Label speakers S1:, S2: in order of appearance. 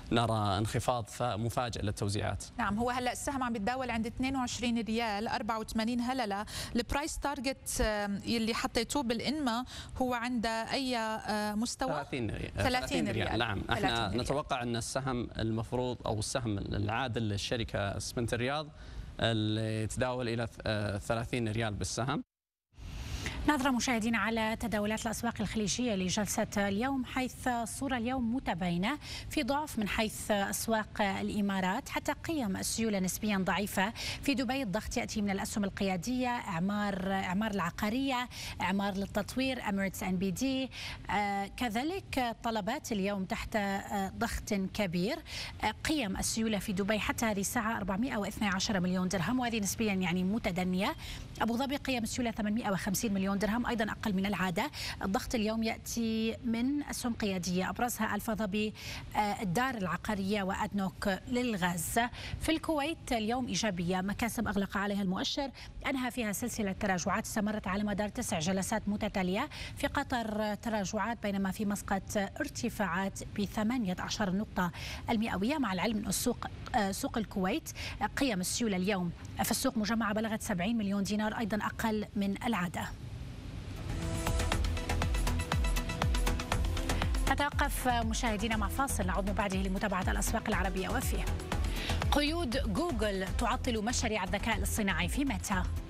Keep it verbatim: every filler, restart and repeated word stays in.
S1: نرى انخفاض مفاجئ للتوزيعات.
S2: نعم، هو هلا السهم عم بيتداول عند اثنين وعشرين ريال أربعة وثمانين هلله. البرايس تارجت اللي حطيتوه بالانما هو عند اي مستوى؟
S1: ثلاثين ريال.
S2: ثلاثين ريال.
S1: نعم، احنا نتوقع ان السهم المفروض او السهم العادل للشركه اسمنت الرياض اللي يتداول الى ثلاثين ريال بالسهم.
S3: نظرة مشاهدينا على تداولات الأسواق الخليجية لجلسة اليوم، حيث الصورة اليوم متباينة في ضعف من حيث أسواق الإمارات، حتى قيم السيولة نسبيا ضعيفة. في دبي الضغط يأتي من الأسهم القيادية، إعمار إعمار العقارية، إعمار للتطوير، أميريتس إن بي دي. آه كذلك طلبات اليوم تحت آه ضغط كبير. آه قيم السيولة في دبي حتى هذه الساعة أربعمئة واثني عشر مليون درهم، وهذه نسبيا يعني متدنية. أبو ظبي قيم السيولة ثمانمئة وخمسين مليون درهم، أيضا أقل من العادة. الضغط اليوم يأتي من أسهم قيادية، أبرزها ألفا ظبي، الدار العقارية، وأدنوك للغاز. في الكويت اليوم إيجابية، مكاسب أغلق عليها المؤشر، أنهى فيها سلسلة تراجعات استمرت على مدار تسع جلسات متتالية. في قطر تراجعات، بينما في مسقط ارتفاعات بثمانية عشر نقطة المئوية. مع العلم أن السوق سوق الكويت قيم السيولة اليوم في السوق مجمعة بلغت سبعين مليون دينار، أيضا أقل من العادة. نتوقف مشاهدينا مع فاصل، نعود من بعده لمتابعة الأسواق العربية وفيه. قيود جوجل تعطل مشاريع الذكاء الاصطناعي في ميتا.